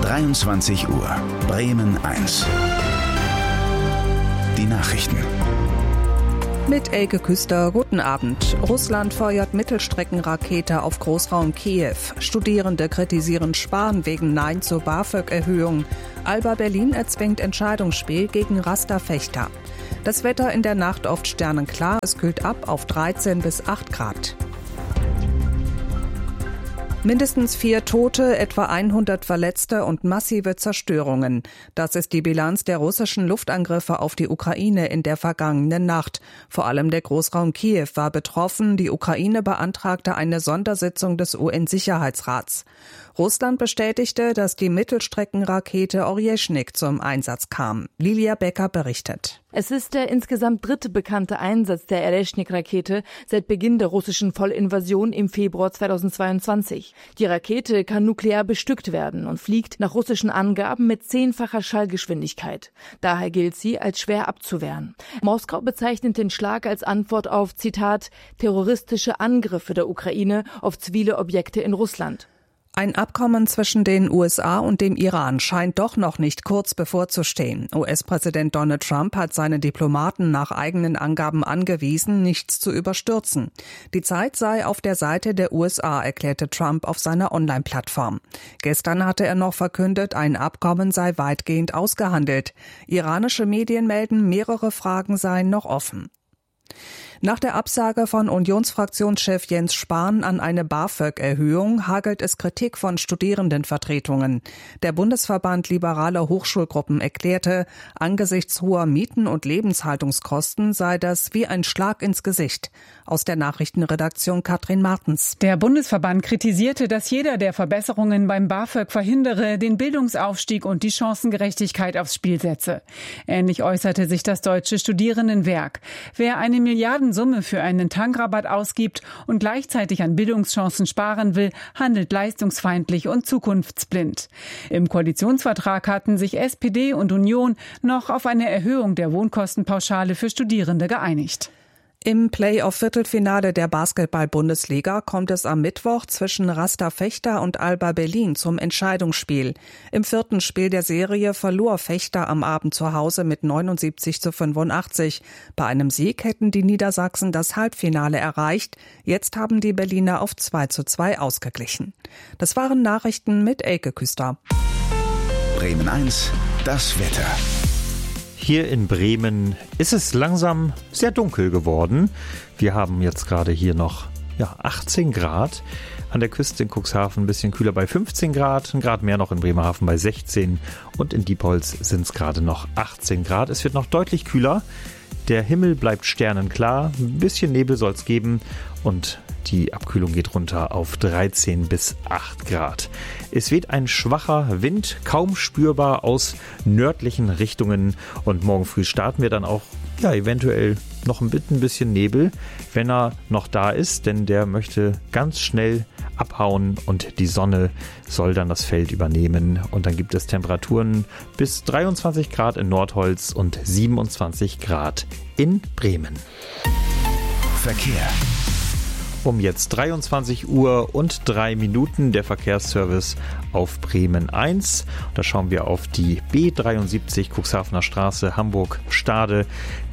23 Uhr, Bremen 1. Die Nachrichten. Mit Elke Küster, guten Abend. Russland feuert Mittelstreckenrakete auf Großraum Kiew. Studierende kritisieren Spahn wegen Nein zur BAföG-Erhöhung. Alba Berlin erzwingt Entscheidungsspiel gegen Rasterfechter. Das Wetter in der Nacht oft sternenklar. Es kühlt ab auf 13 bis 8 Grad. Mindestens 4 Tote, etwa 100 Verletzte und massive Zerstörungen. Das ist die Bilanz der russischen Luftangriffe auf die Ukraine in der vergangenen Nacht. Vor allem der Großraum Kiew war betroffen. Die Ukraine beantragte eine Sondersitzung des UN-Sicherheitsrats. Russland bestätigte, dass die Mittelstreckenrakete Oryeshnik zum Einsatz kam. Lilia Becker berichtet. Es ist der insgesamt 3. bekannte Einsatz der Oryeshnik-Rakete seit Beginn der russischen Vollinvasion im Februar 2022. Die Rakete kann nuklear bestückt werden und fliegt nach russischen Angaben mit 10-facher Schallgeschwindigkeit. Daher gilt sie als schwer abzuwehren. Moskau bezeichnet den Schlag als Antwort auf, Zitat, terroristische Angriffe der Ukraine auf zivile Objekte in Russland. Ein Abkommen zwischen den USA und dem Iran scheint doch noch nicht kurz bevorzustehen. US-Präsident Donald Trump hat seine Diplomaten nach eigenen Angaben angewiesen, nichts zu überstürzen. Die Zeit sei auf der Seite der USA, erklärte Trump auf seiner Online-Plattform. Gestern hatte er noch verkündet, ein Abkommen sei weitgehend ausgehandelt. Iranische Medien melden, mehrere Fragen seien noch offen. Nach der Absage von Unionsfraktionschef Jens Spahn an eine BAföG-Erhöhung hagelt es Kritik von Studierendenvertretungen. Der Bundesverband Liberaler Hochschulgruppen erklärte, angesichts hoher Mieten und Lebenshaltungskosten sei das wie ein Schlag ins Gesicht. Aus der Nachrichtenredaktion Katrin Martens. Der Bundesverband kritisierte, dass jeder, der Verbesserungen beim BAföG verhindere, den Bildungsaufstieg und die Chancengerechtigkeit aufs Spiel setze. Ähnlich äußerte sich das Deutsche Studierendenwerk. Wer eine Milliardensumme für einen Tankrabatt ausgibt und gleichzeitig an Bildungschancen sparen will, handelt leistungsfeindlich und zukunftsblind. Im Koalitionsvertrag hatten sich SPD und Union noch auf eine Erhöhung der Wohnkostenpauschale für Studierende geeinigt. Im Play-off-Viertelfinale der Basketball-Bundesliga kommt es am Mittwoch zwischen Rasterfechter und Alba Berlin zum Entscheidungsspiel. Im 4. Spiel der Serie verlor Fechter am Abend zu Hause mit 79-85. Bei einem Sieg hätten die Niedersachsen das Halbfinale erreicht. Jetzt haben die Berliner auf 2:2 ausgeglichen. Das waren Nachrichten mit Elke Küster. Bremen 1, das Wetter. Hier in Bremen ist es langsam sehr dunkel geworden. Wir haben jetzt gerade hier noch 18 Grad. An der Küste in Cuxhaven ein bisschen kühler bei 15 Grad. Ein Grad mehr noch in Bremerhaven bei 16. Und in Diepholz sind es gerade noch 18 Grad. Es wird noch deutlich kühler. Der Himmel bleibt sternenklar. Ein bisschen Nebel soll es geben. Und die Abkühlung geht runter auf 13 bis 8 Grad. Es weht ein schwacher Wind, kaum spürbar aus nördlichen Richtungen. Und morgen früh starten wir dann auch eventuell noch ein bisschen Nebel, wenn er noch da ist. Denn der möchte ganz schnell abhauen und die Sonne soll dann das Feld übernehmen. Und dann gibt es Temperaturen bis 23 Grad in Nordholz und 27 Grad in Bremen. Verkehr. Um jetzt 23 Uhr und 3 Minuten der Verkehrsservice auf Bremen 1. Da schauen wir auf die B73 Cuxhavener Straße Hamburg-Stade.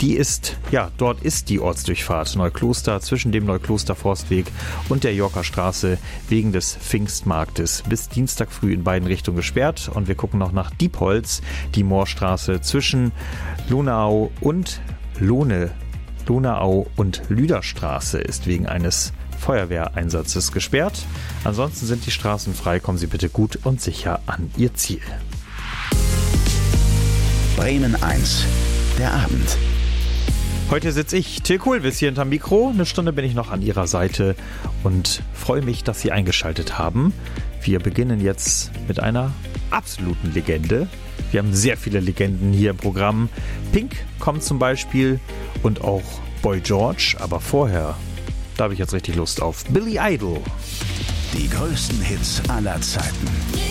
Dort ist die Ortsdurchfahrt Neukloster zwischen dem Neukloster Forstweg und der Yorker Straße wegen des Pfingstmarktes bis Dienstag früh in beiden Richtungen gesperrt. Und wir gucken noch nach Diepholz, die Moorstraße zwischen Lonau und Donau und Lüderstraße ist wegen eines Feuerwehreinsatzes gesperrt. Ansonsten sind die Straßen frei. Kommen Sie bitte gut und sicher an Ihr Ziel. Bremen 1, der Abend. Heute sitze ich, Till Kohlwiss, hier hinterm Mikro. Eine Stunde bin ich noch an Ihrer Seite und freue mich, dass Sie eingeschaltet haben. Wir beginnen jetzt mit einer absoluten Legende. Wir haben sehr viele Legenden hier im Programm. Pink kommt zum Beispiel und auch Boy George. Aber vorher, da habe ich jetzt richtig Lust auf Billy Idol. Die größten Hits aller Zeiten.